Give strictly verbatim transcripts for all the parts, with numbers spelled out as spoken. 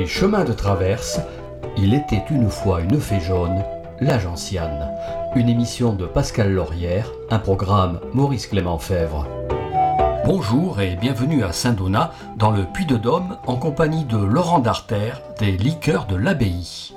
Les chemins de traverse, il était une fois une fée jaune, la gentiane. Une émission de Pascal Laurière, un programme Maurice Clément Fèvre. Bonjour et bienvenue à Saint-Donat, dans le Puy-de-Dôme, en compagnie de Laurent Darter, des liqueurs de l'Abbaye.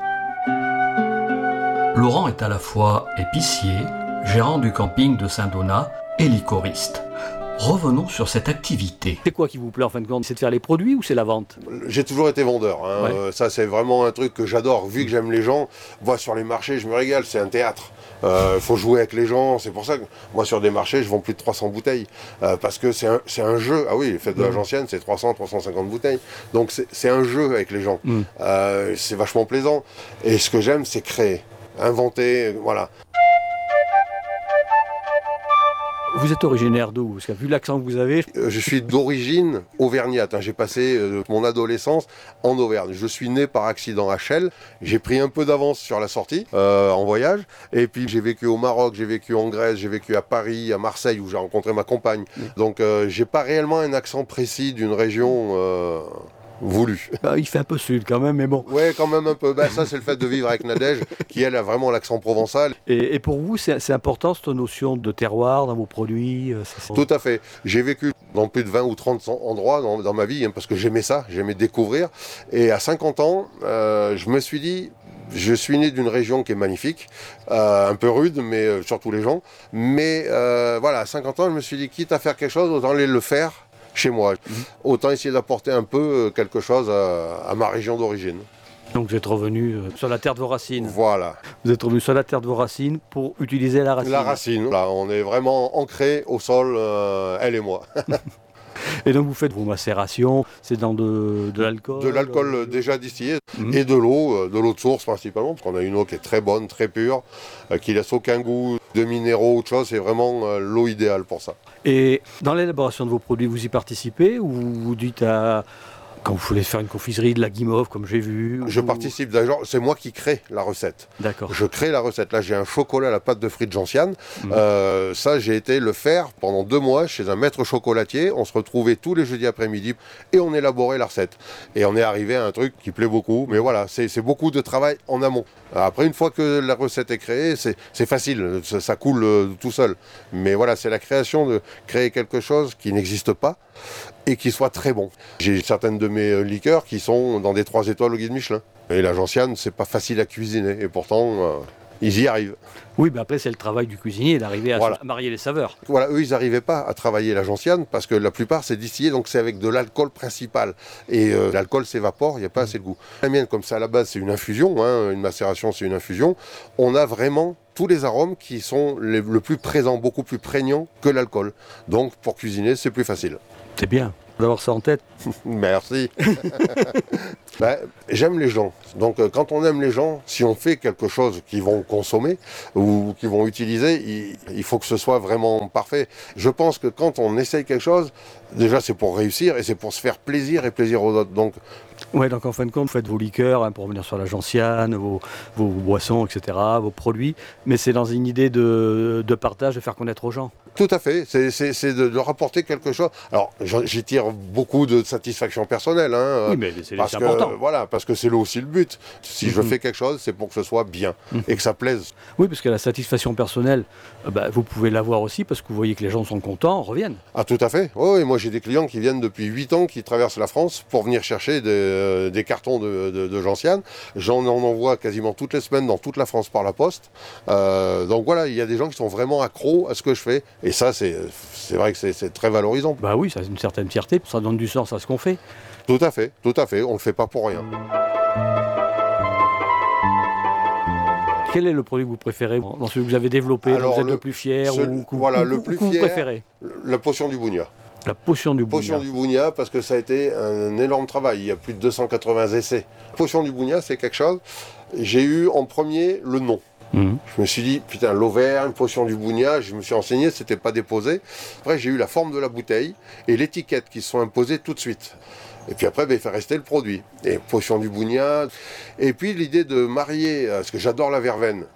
Laurent est à la fois épicier, gérant du camping de Saint-Donat et liquoriste. Revenons sur cette activité. C'est quoi qui vous plaît en fin de compte? C'est de faire les produits ou c'est la vente? J'ai toujours été vendeur, hein. Ouais. euh, ça c'est vraiment un truc que j'adore, vu que j'aime les gens, moi sur les marchés je me régale, c'est un théâtre. Il euh, faut jouer avec les gens, c'est pour ça que moi sur des marchés je vends plus de trois cents bouteilles, euh, parce que c'est un, c'est un jeu. Ah oui, les fêtes de la gentiane c'est trois cents à trois cent cinquante bouteilles, donc c'est, c'est un jeu avec les gens, mm. euh, c'est vachement plaisant, et ce que j'aime c'est créer, inventer, voilà. Vous êtes originaire d'où? Parce que vu l'accent que vous avez... Je suis d'origine auvergnate, hein. J'ai passé euh, mon adolescence en Auvergne. Je suis né par accident à Chelles, j'ai pris un peu d'avance sur la sortie euh, en voyage, et puis j'ai vécu au Maroc, j'ai vécu en Grèce, j'ai vécu à Paris, à Marseille où j'ai rencontré ma compagne. Mmh. Donc euh, j'ai pas réellement un accent précis d'une région... Euh... voulu. Bah, il fait un peu sud quand même, mais bon. Ouais, quand même un peu. Bah, ça, c'est le fait de vivre avec Nadège, qui elle a vraiment l'accent provençal. Et, et pour vous, c'est, c'est important cette notion de terroir dans vos produits? C'est... Tout à fait. J'ai vécu dans plus de vingt ou trente endroits dans, dans ma vie, hein, parce que j'aimais ça, j'aimais découvrir. Et à cinquante ans, euh, je me suis dit... Je suis né d'une région qui est magnifique, euh, un peu rude, mais euh, surtout les gens. Mais euh, voilà, à cinquante ans, je me suis dit, quitte à faire quelque chose, autant aller le faire chez moi. Mmh. Autant essayer d'apporter un peu quelque chose à, à ma région d'origine. Donc vous êtes revenu sur la terre de vos racines. Voilà. Vous êtes revenu sur la terre de vos racines pour utiliser la racine. La racine. Là, on est vraiment ancré au sol, euh, elle et moi. Et donc vous faites vos macérations, c'est dans de, de l'alcool? De l'alcool euh, déjà distillé mmh. et de l'eau, de l'eau de source principalement, parce qu'on a une eau qui est très bonne, très pure, euh, qui laisse aucun goût de minéraux ou de choses, c'est vraiment euh, l'eau idéale pour ça. Et dans l'élaboration de vos produits, vous y participez ou vous dites à... Quand vous voulez faire une confiserie, de la guimauve, comme j'ai vu? Je ou... participe, d'ailleurs, c'est moi qui crée la recette. D'accord. Je crée la recette. Là, j'ai un chocolat à la pâte de fruits de gentiane. Mmh. Euh, ça, j'ai été le faire pendant deux mois chez un maître chocolatier. On se retrouvait tous les jeudis après-midi et on élaborait la recette. Et on est arrivé à un truc qui plaît beaucoup. Mais voilà, c'est, c'est beaucoup de travail en amont. Après, une fois que la recette est créée, c'est, c'est facile. Ça, ça coule euh, tout seul. Mais voilà, c'est la création de créer quelque chose qui n'existe pas et qui soit très bon. J'ai certaines de mes liqueurs qui sont dans des trois étoiles au guide Michelin. Et la gentiane, c'est pas facile à cuisiner, et pourtant, euh, ils y arrivent. Oui, mais après, c'est le travail du cuisinier d'arriver à voilà. marier les saveurs. Voilà, eux, ils n'arrivaient pas à travailler la gentiane, parce que la plupart, c'est distillé, donc c'est avec de l'alcool principal. Et euh, l'alcool s'évapore, il n'y a pas mmh. assez de goût. La mienne, comme ça, à la base, c'est une infusion, hein, une macération, c'est une infusion. On a vraiment tous les arômes qui sont les, le plus présents, beaucoup plus prégnants que l'alcool. Donc, pour cuisiner, c'est plus facile. C'est bien d'avoir ça en tête. Merci. Ben, j'aime les gens. Donc euh, quand on aime les gens, si on fait quelque chose qu'ils vont consommer ou qu'ils vont utiliser, il, il faut que ce soit vraiment parfait. Je pense que quand on essaye quelque chose, déjà c'est pour réussir et c'est pour se faire plaisir et plaisir aux autres. Donc, ouais, donc en fin de compte, vous faites vos liqueurs, hein, pour revenir sur la gentiane, vos, vos boissons, et cetera, vos produits, mais c'est dans une idée de, de partage, de faire connaître aux gens. Tout à fait, c'est, c'est, c'est de leur apporter quelque chose. Alors, j'y tire beaucoup de satisfaction personnelle. Hein, oui, mais c'est, parce c'est que, important. Voilà, parce que c'est là aussi le but. Si mm-hmm. je fais quelque chose, c'est pour que ce soit bien mm-hmm. et que ça plaise. Oui, parce que la satisfaction personnelle, euh, bah, vous pouvez l'avoir aussi parce que vous voyez que les gens sont contents, reviennent. Ah, tout à fait. Oh, et moi, j'ai des clients qui viennent depuis huit ans, qui traversent la France pour venir chercher des, euh, des cartons de, de, de gentiane. J'en en envoie quasiment toutes les semaines dans toute la France par la poste. Euh, donc voilà, il y a des gens qui sont vraiment accros à ce que je fais. Et ça, c'est... C'est vrai que c'est, c'est très valorisant. Bah oui, ça a une certaine fierté, ça donne du sens à ce qu'on fait. Tout à fait, tout à fait, on ne le fait pas pour rien. Quel est le produit que vous préférez dans celui que vous avez développé, Alors, dont vous êtes le, le plus fier ce, ou, voilà, ou, le ou, plus ou que fier, vous préférez? La potion du Bougna. La potion du Bougna. Potion du Bougna, parce que ça a été un énorme travail. Il y a plus de deux cent quatre-vingts essais. Potion du Bougna, c'est quelque chose. J'ai eu en premier le nom. Mmh. Je me suis dit, putain, l'Auvergne, potion du Bougna, je me suis renseigné, c'était pas déposé. Après, j'ai eu la forme de la bouteille et l'étiquette qui se sont imposées tout de suite. Et puis après, ben, il fait rester le produit. Et potion du Bougna. Et puis l'idée de marier, parce que j'adore la verveine,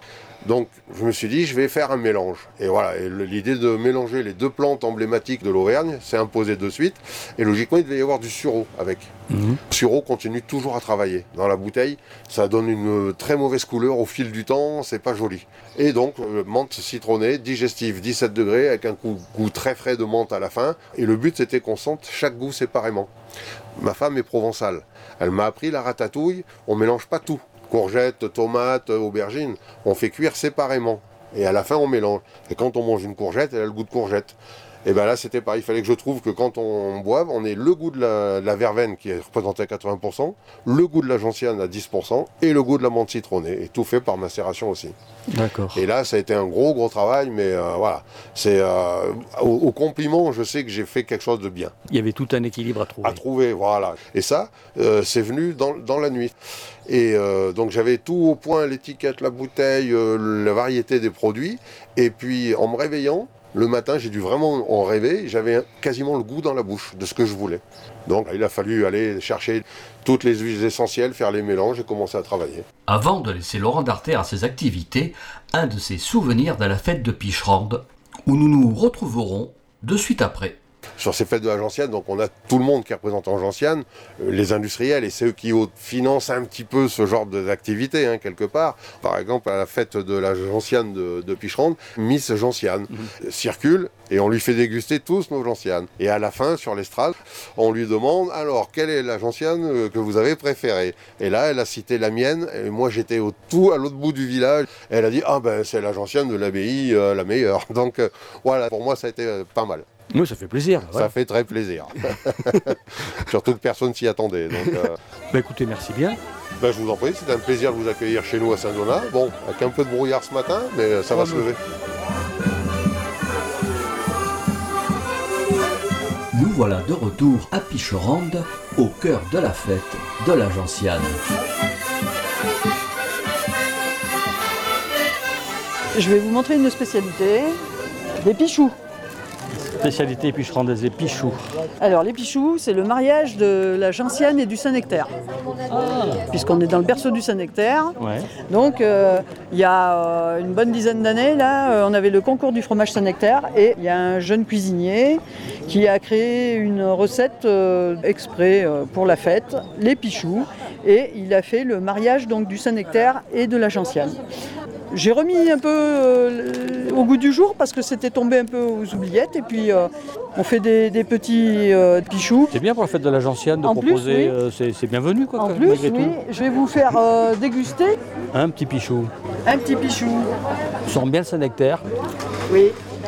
Donc je me suis dit, je vais faire un mélange. Et voilà, et l'idée de mélanger les deux plantes emblématiques de l'Auvergne s'est imposée de suite. Et logiquement, il devait y avoir du sureau avec. Mmh. Le sureau continue toujours à travailler. Dans la bouteille, ça donne une très mauvaise couleur au fil du temps, c'est pas joli. Et donc, euh, menthe citronnée, digestive, dix-sept degrés, avec un goût, goût très frais de menthe à la fin. Et le but, c'était qu'on sente chaque goût séparément. Ma femme est provençale. Elle m'a appris la ratatouille, on mélange pas tout. Courgettes, tomates, aubergines, on fait cuire séparément. Et à la fin, on mélange. Et quand on mange une courgette, elle a le goût de courgette. Et bien là, c'était pareil. Il fallait que je trouve que quand on boive, on ait le goût de la, de la verveine qui est représenté à quatre-vingts pour cent, le goût de la gentiane à dix pour cent et le goût de la menthe citronnée. Et tout fait par macération aussi. D'accord. Et là, ça a été un gros, gros travail. Mais euh, voilà, c'est euh, au, au compliment, je sais que j'ai fait quelque chose de bien. Il y avait tout un équilibre à trouver. À trouver, voilà. Et ça, euh, c'est venu dans, dans la nuit. Et euh, donc j'avais tout au point, l'étiquette, la bouteille, euh, la variété des produits. Et puis en me réveillant, le matin, j'ai dû vraiment en rêver. J'avais quasiment le goût dans la bouche de ce que je voulais. Donc il a fallu aller chercher toutes les huiles essentielles, faire les mélanges et commencer à travailler. Avant de laisser Laurent Darter à ses activités, un de ses souvenirs de la fête de Picherande, où nous nous retrouverons de suite après. Sur ces fêtes de la gentiane, donc on a tout le monde qui est représenté en gentiane, euh, les industriels, et c'est eux qui financent un petit peu ce genre d'activité, hein, quelque part. Par exemple, à la fête de la gentiane de, de Picherande, Miss Gentiane mmh. circule et on lui fait déguster tous nos gentianes. Et à la fin, sur l'estrade, on lui demande, alors, quelle est la gentiane que vous avez préférée? Et là, elle a cité la mienne, et moi j'étais au tout à l'autre bout du village, et elle a dit, ah ben c'est la gentiane de l'abbaye, euh, la meilleure. Donc euh, voilà, pour moi ça a été euh, pas mal. Oui, ça fait plaisir. Ça ouais. fait très plaisir. Surtout que personne s'y attendait. Donc, euh... bah, écoutez, merci bien. Bah, je vous en prie, c'était un plaisir de vous accueillir chez nous à Saint-Donat. Bon, avec un peu de brouillard ce matin, mais ça va oh, se lever. Nous voilà de retour à Picherande, au cœur de la fête de la gentiane. Je vais vous montrer une spécialité, des pichoux. Spécialité picherandaise, les pichoux. Alors les pichoux, c'est le mariage de la gentiane et du Saint-Nectaire. Ah. Puisqu'on est dans le berceau du Saint-Nectaire. Ouais. Donc il euh, y a euh, une bonne dizaine d'années, là, euh, on avait le concours du fromage Saint-Nectaire et il y a un jeune cuisinier qui a créé une recette euh, exprès euh, pour la fête, les pichoux, et il a fait le mariage donc, du Saint-Nectaire et de la gentiane. J'ai remis un peu euh, au goût du jour parce que c'était tombé un peu aux oubliettes et puis euh, on fait des, des petits euh, pichoux. C'est bien pour la fête de la gentiane de en proposer, plus, oui. euh, c'est bienvenu quoi. En plus, malgré oui, tout. Je vais vous faire euh, déguster. Un petit pichou. Un petit pichou. Ça sent bien le Saint-Nectaire. Oui.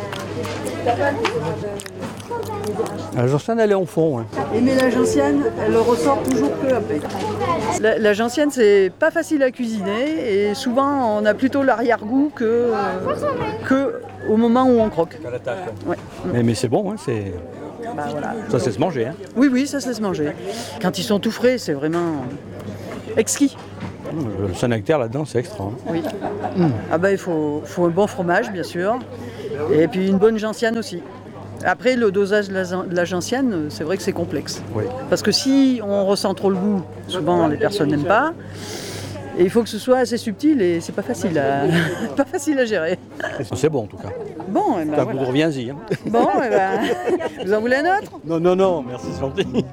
La gentiane, elle est en fond. Hein. Et mais la gentiane, elle ressort toujours peu après. La, la gentiane, c'est pas facile à cuisiner et souvent on a plutôt l'arrière-goût que, euh, que au moment où on croque. À l'attaque. Ouais. Mais, mais c'est bon, hein, c'est... Bah, voilà. Ça se laisse manger. Hein. Oui, oui, ça se laisse manger. Quand ils sont tout frais, c'est vraiment exquis. Le Saint-Nectaire là-dedans, c'est extra. Hein. Oui. Mmh. Ah bah, il faut, faut un bon fromage, bien sûr, et puis une bonne gentiane aussi. Après, le dosage de la, de la gentiane, c'est vrai que c'est complexe. Oui. Parce que si on ressent trop le goût, souvent les personnes n'aiment pas. Et il faut que ce soit assez subtil et c'est pas facile à, pas facile à gérer. C'est bon en tout cas. Bon, et ben, voilà. Vous reviens-y. Hein. Bon, et ben, vous en voulez un autre? Non, non, non, merci, c'est gentil.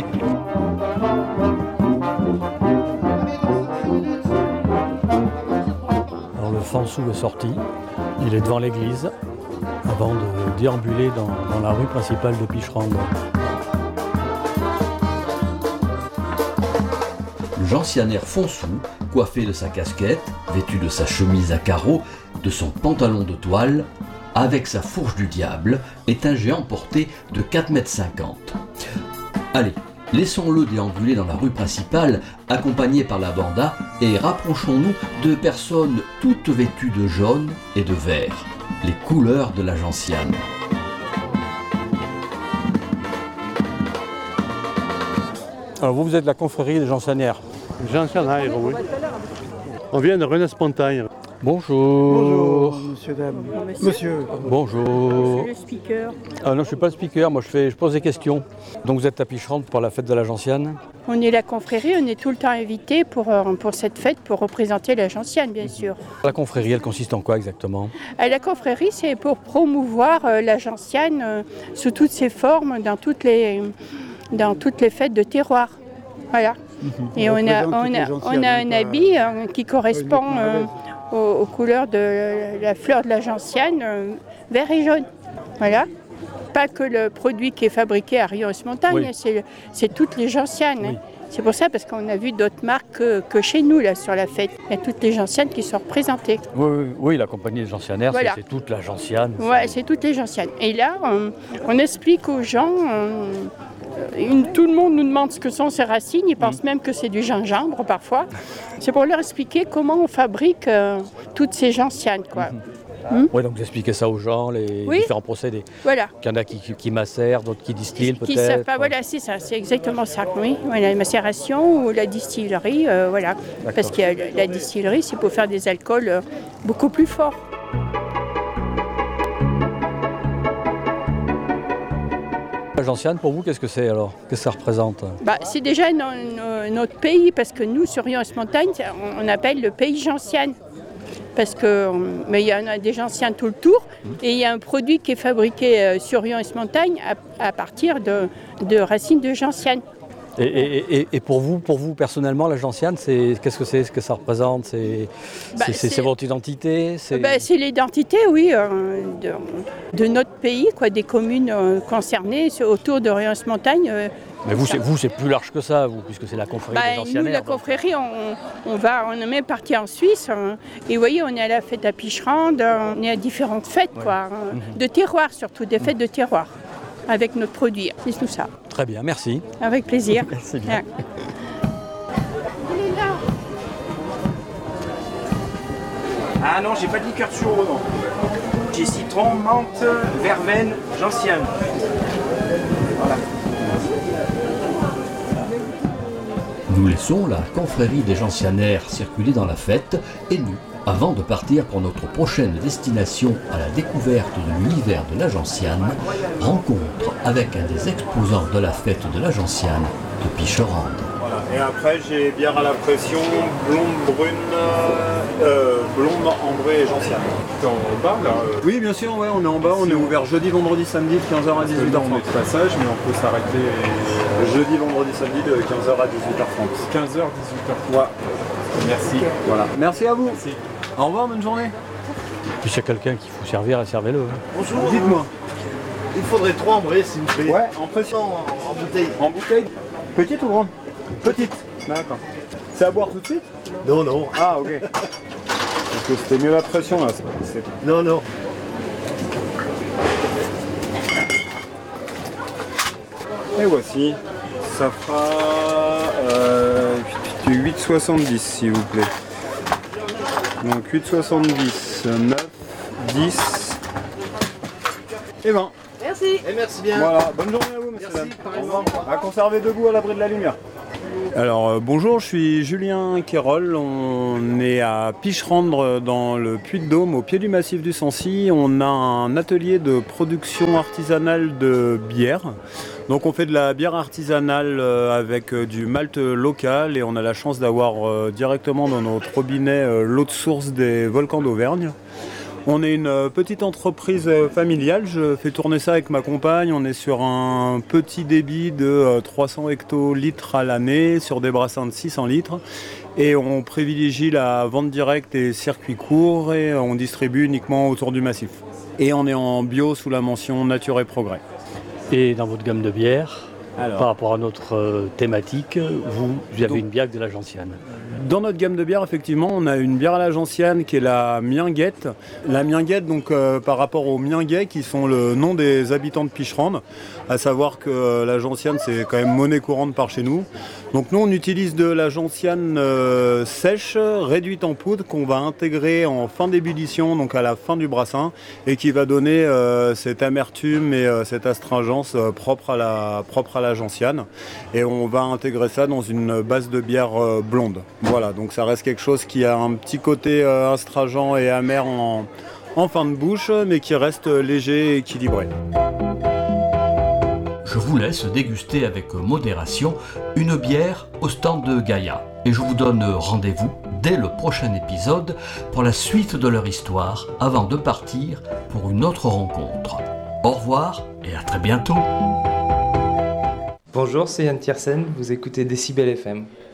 Alors le Fansou est sorti, il est devant l'église. Avant de déambuler dans, dans la rue principale de Picherande. Le gentianaire Fansou, coiffé de sa casquette, vêtu de sa chemise à carreaux, de son pantalon de toile, avec sa fourche du diable, est un géant porté de quatre mètres cinquante. Allez, laissons-le déambuler dans la rue principale, accompagné par la banda, et rapprochons-nous de personnes toutes vêtues de jaune et de vert. Les couleurs de la gentiane. Alors vous, vous êtes la confrérie des gentianaires. Gentianaires, oui. On vient de Rennes-Spontagne. Bonjour. Bonjour, monsieur, dame. Monsieur. Monsieur. Bonjour. Monsieur le speaker. Ah non, je suis pas le speaker, moi je, fais, je pose des questions. Donc vous êtes à Picherande pour la fête de la Gentiane? On est la confrérie, on est tout le temps invité pour, euh, pour cette fête, pour représenter la Gentiane, bien sûr. La confrérie, elle consiste en quoi exactement? À la confrérie, c'est pour promouvoir euh, la Gentiane euh, sous toutes ses formes, dans toutes les, dans toutes les fêtes de terroir. Voilà. Mmh. Et on a, on a, on a un habit euh, qui correspond euh, aux, aux couleurs de la fleur de la Gentiane, euh, vert et jaune. Voilà. Pas que le produit qui est fabriqué à Rions-Montagne, oui. c'est, c'est toutes les Gentianes. Oui. Hein. C'est pour ça, parce qu'on a vu d'autres marques que, que chez nous là, sur la fête. Il y a toutes les Gentianes qui sont représentées. Oui, oui, oui, la compagnie des Gentianaires, Voilà. c'est, c'est toute la Gentiane. Oui, c'est toutes les Gentianes. Et là, on, on explique aux gens, on, une, tout le monde nous demande ce que sont ces racines, ils pensent mmh. même que c'est du gingembre parfois. C'est pour leur expliquer comment on fabrique euh, toutes ces Gentianes, quoi. Mmh. Mmh. Oui, donc vous expliquez ça aux gens, les oui. différents procédés. Voilà. Il y en a qui, qui, qui macèrent, d'autres qui distillent qui peut-être. Savent pas, voilà, c'est ça, c'est exactement ça. Oui, voilà, la macération ou la distillerie, euh, voilà. D'accord. Parce que la, la distillerie, c'est pour faire des alcools euh, beaucoup plus forts. La Gentiane, pour vous, qu'est-ce que c'est alors? Qu'est-ce que ça représente? Bah, c'est déjà no, no, notre pays, parce que nous, sur Rions-Montagne, on, on appelle le pays gentiane. Parce que, mais il y en a des Gentianes tout le tour, et il y a un produit qui est fabriqué sur Rions-Montagne à, à partir de, de racines de gentiane. Et, et, et, et pour vous, pour vous personnellement, la gentiane, c'est, qu'est-ce que c'est, ce que ça représente? C'est, bah, c'est, c'est, c'est votre identité? C'est, bah, c'est l'identité, oui, euh, de, de notre pays, quoi, des communes euh, concernées autour de Rions-Montagne. Euh, Mais vous c'est, vous, c'est plus large que ça, vous, puisque c'est la confrérie bah, des Gentianaires. Nous, la confrérie, on, on, va, on est même parti en Suisse. Hein, et vous voyez, on est à la fête à Picherande, on est à différentes fêtes, ouais. quoi, hein, mm-hmm. de terroir surtout, des fêtes de terroir, avec notre produit. C'est tout ça. Très bien, merci. Avec plaisir. Merci bien. Ouais. Ah non, j'ai pas de liqueur de sureau, non. J'ai citron, menthe, verveine, gentiane. Voilà. Nous laissons la confrérie des Gentianaires circuler dans la fête et nous, avant de partir pour notre prochaine destination à la découverte de l'univers de la Gentiane, rencontre avec un des exposants de la fête de la Gentiane de Picherande. Voilà. Et après j'ai bière à la pression, blonde, brune, euh, blonde, ambrée et gentiane. T'es en bas là euh... Oui bien sûr, ouais, on est en bas, on est ouvert jeudi, vendredi, samedi de quinze heures à dix-huit heures trente. On est de passage mais on peut s'arrêter et... Jeudi, vendredi, samedi de quinze heures à dix-huit heures trente. quinze heures, dix-huit heures trente. Ouais. Merci. Voilà. Merci à vous. Merci. Au revoir, bonne journée. Puis s'il y a quelqu'un qu'il faut servir, servez-le. Bonjour. Dites-moi. Il faudrait trois ambrées s'il vous plaît. Ouais, en pression, en, en bouteille. En bouteille. Petite ou grande? Petite. D'accord. C'est à boire tout de suite? Non, non. Ah, ok. Parce que c'était mieux la pression là. C'est... Non, non. Et voici. Ça fera euh, huit soixante-dix s'il vous plaît. Donc huit soixante-dix, neuf, dix et vingt. Merci. Et merci bien. Voilà, bonne journée à vous, monsieur. Merci, pareillement. À conserver debout à l'abri de la lumière. Alors euh, bonjour, je suis Julien Quérol, on est à Picherande dans le Puy-de-Dôme, au pied du massif du Sancy. On a un atelier de production artisanale de bière. Donc on fait de la bière artisanale euh, avec euh, du malt local et on a la chance d'avoir euh, directement dans notre robinet euh, l'eau de source des volcans d'Auvergne. On est une petite entreprise familiale, je fais tourner ça avec ma compagne, on est sur un petit débit de trois cents hectolitres à l'année, sur des brassins de six cents litres. Et on privilégie la vente directe et circuits courts et on distribue uniquement autour du massif. Et on est en bio sous la mention Nature et Progrès. Et dans votre gamme de bières, alors, par rapport à notre euh, thématique, vous, vous avez donc une bière de la Gentiane. Dans notre gamme de bières, effectivement, on a une bière à la Gentiane qui est la Mienguette. La Mienguette, donc, euh, par rapport aux Mienguets, qui sont le nom des habitants de Picherande, à savoir que euh, la Gentiane, c'est quand même monnaie courante par chez nous. Donc nous, on utilise de la Gentiane euh, sèche, réduite en poudre, qu'on va intégrer en fin d'ébullition, donc à la fin du brassin, et qui va donner euh, cette amertume et euh, cette astringence euh, propre à la, propre à la la gentiane. Et on va intégrer ça dans une base de bière euh, blonde. Voilà, donc ça reste quelque chose qui a un petit côté euh, astringent et amer en, en fin de bouche, mais qui reste léger et équilibré. Je vous laisse déguster avec modération une bière au stand de Gaïa. Et je vous donne rendez-vous dès le prochain épisode pour la suite de leur histoire avant de partir pour une autre rencontre. Au revoir et à très bientôt. Bonjour, c'est Yann Tiersen, vous écoutez Décibel F M.